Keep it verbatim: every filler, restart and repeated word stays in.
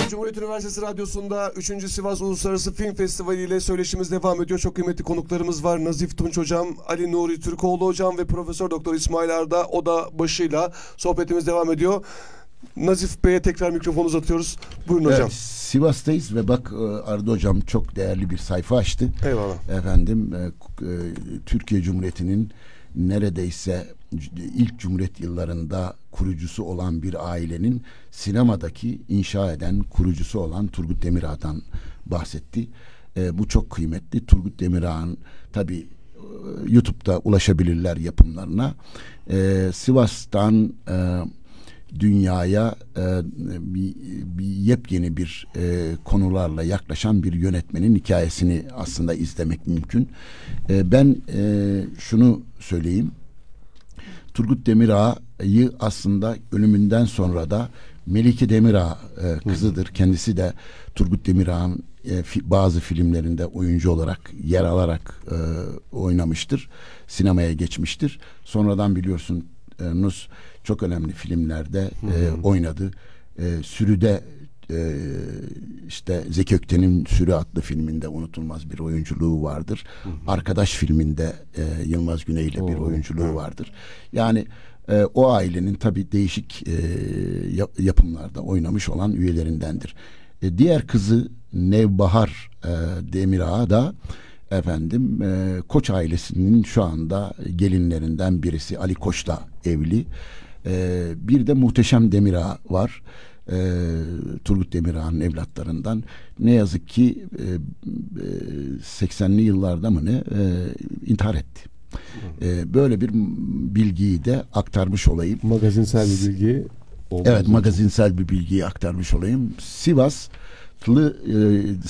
Cumhuriyet Üniversitesi Radyosu'nda üçüncü Sivas Uluslararası Film Festivali ile söyleşimiz devam ediyor. Çok kıymetli konuklarımız var. Nazif Tunç Hocam, Ali Nuri Türkoğlu Hocam ve Profesör Doktor İsmail Arda Oda başıyla sohbetimiz devam ediyor. Nazif Bey'e tekrar mikrofonu uzatıyoruz. Buyurun hocam. Evet, Sivas'tayız ve bak Arda Hocam çok değerli bir sayfa açtı. Eyvallah. Efendim e, e, Türkiye Cumhuriyeti'nin neredeyse ilk Cumhuriyet yıllarında kurucusu olan bir ailenin sinemadaki inşa eden kurucusu olan Turgut Demirağ'dan bahsetti. E, bu çok kıymetli. Turgut Demirağ'ın tabii e, YouTube'da ulaşabilirler yapımlarına. E, Sivas'tan e, dünyaya e, bir, bir yepyeni bir e, konularla yaklaşan bir yönetmenin hikayesini aslında izlemek mümkün. E, ben e, şunu söyleyeyim. Turgut Demirağ'ı aslında ölümünden sonra da Melike Demirağ e, kızıdır. Kendisi de Turgut Demirağ'ın e, fi, bazı filmlerinde oyuncu olarak yer alarak e, oynamıştır. Sinemaya geçmiştir. Sonradan biliyorsun e, Nus çok önemli filmlerde e, oynadı. E, Sürü'de e, işte Zeki Ökten'in Sürü adlı filminde unutulmaz bir oyunculuğu vardır. Hı hı. Arkadaş filminde e, Yılmaz Güney ile bir oyunculuğu hı. vardır. Yani e, o ailenin tabii değişik e, yapımlarda oynamış olan üyelerindendir. E, diğer kızı Nevbahar e, Demirağ da efendim e, Koç ailesinin şu anda gelinlerinden birisi. Ali Koç'la evli. E, bir de Muhteşem Demirağ var. E, Turgut Demirağ'ın evlatlarından. Ne yazık ki e, e, seksenli yıllarda mı ne e, intihar etti. E, böyle bir bilgiyi de aktarmış olayım. Magazinsel bir bilgi. Evet, magazinsel bir bilgiyi aktarmış olayım. Sivaslı e,